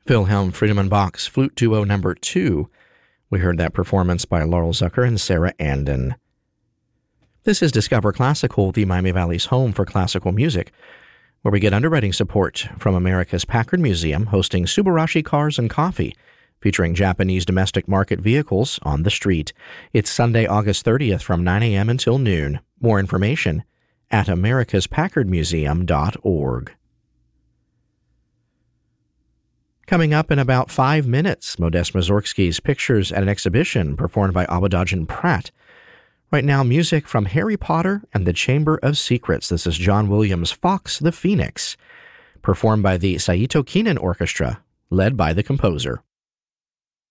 Wilhelm Friedemann Bach's Flute Duo No. 2. We heard that performance by Laurel Zucker and Sarah Anden. This is Discover Classical, the Miami Valley's home for classical music, where we get underwriting support from America's Packard Museum, hosting Subarashi Cars and Coffee, featuring Japanese domestic market vehicles on the street. It's Sunday, August 30th from 9 a.m. until noon. More information at americaspackardmuseum.org. Coming up in about 5 minutes, Modest Mussorgsky's Pictures at an Exhibition performed by Abaddon Pratt. Right now, music from Harry Potter and the Chamber of Secrets. This is John Williams' Fox the Phoenix, performed by the Saito Kinen Orchestra, led by the composer.